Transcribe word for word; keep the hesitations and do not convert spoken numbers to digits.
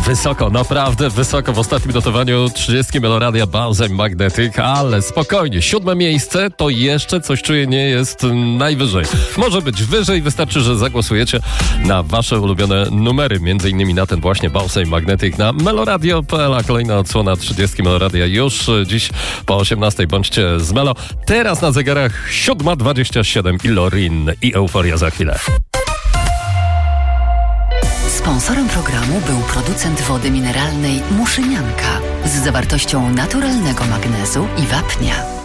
Wysoko, naprawdę wysoko w ostatnim notowaniu trzydziestki Meloradia Bałsam Magnetyk, ale spokojnie, siódme miejsce to jeszcze coś czuję nie jest najwyżej. Może być wyżej, wystarczy, że zagłosujecie na wasze ulubione numery, między innymi na ten właśnie Bałsam Magnetyk na meloradio kropka p l, a kolejna odsłona trzydziestki Meloradia już dziś po osiemnastej. Bądźcie z Melo. Teraz na zegarach siódma dwadzieścia siedem i Lorin i Euforia za chwilę. Sponsorem programu był producent wody mineralnej Muszynianka z zawartością naturalnego magnezu i wapnia.